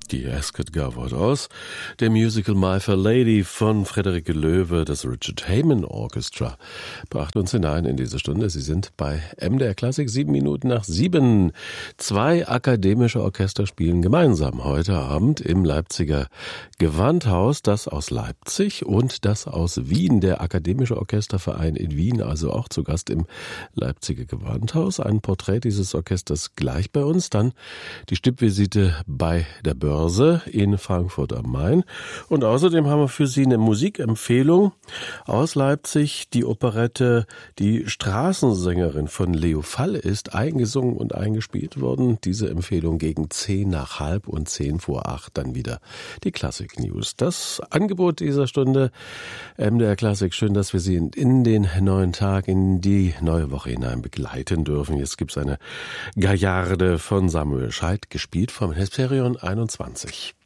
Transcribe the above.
Die Ascot Gavotte aus dem Musical My Fair Lady von Friederike Loewe. Das Richard Heyman Orchestra brachte uns hinein in diese Stunde. Sie sind bei MDR Klassik 7:07. 2 akademische Orchester spielen gemeinsam heute Abend im Leipziger Gewandhaus. Das aus Leipzig und das aus Wien. Der Akademische Orchesterverein in Wien, also auch zu Gast im Leipziger Gewandhaus. Ein Porträt dieses Orchesters gleich bei uns. Dann die Stippvisite bei der Börse in Frankfurt am Main. Und außerdem haben wir für Sie eine Musikempfehlung aus Leipzig. Die Operette Die Straßensängerin von Leo Fall ist eingesungen und eingespielt worden. Diese Empfehlung gegen 7:50 und 7:10 dann wieder die Klassik News. Das Angebot dieser Stunde MDR Klassik. Schön, dass wir Sie in den neuen Tag, in die neue Woche hinein begleiten dürfen. Jetzt gibt es eine Gaillarde von Samuel Scheidt, gespielt vom Hesperion 21.